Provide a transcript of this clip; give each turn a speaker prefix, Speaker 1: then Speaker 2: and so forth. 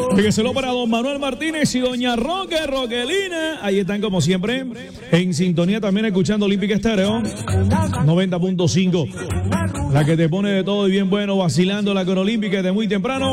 Speaker 1: Fíjeselo para don Manuel Martínez y doña Roquelina. Ahí están como siempre en sintonía también escuchando Olímpica Estéreo 90.5. La que te pone de todo y bien bueno, vacilando la con Olímpica de muy temprano.